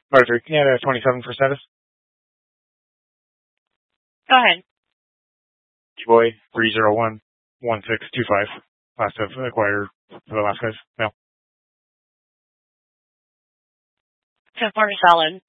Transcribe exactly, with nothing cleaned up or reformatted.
Marjorie, Canada twenty-seven for status. Go ahead. Boy, three zero one one six two five. Last of acquire for the last guys. No. ten four solid.